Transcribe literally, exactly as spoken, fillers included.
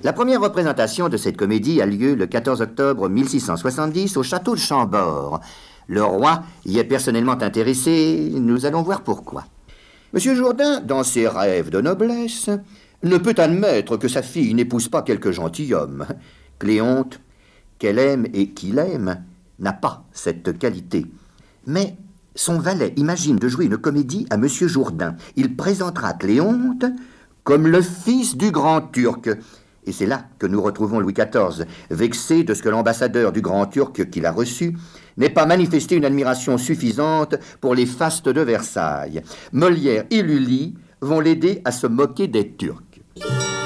La première représentation de cette comédie a lieu le quatorze octobre mille six cent soixante-dix au château de Chambord. Le roi y est personnellement intéressé, nous allons voir pourquoi. Monsieur Jourdain, dans ses rêves de noblesse, ne peut admettre que sa fille n'épouse pas quelque gentilhomme. Cléonte, qu'elle aime et qu'il aime, n'a pas cette qualité. Mais son valet imagine de jouer une comédie à Monsieur Jourdain. Il présentera Cléonte comme le fils du grand Turc. Et c'est là que nous retrouvons Louis quatorze, vexé de ce que l'ambassadeur du grand Turc qu'il a reçu n'ait pas manifesté une admiration suffisante pour les fastes de Versailles. Molière et Lully vont l'aider à se moquer des Turcs.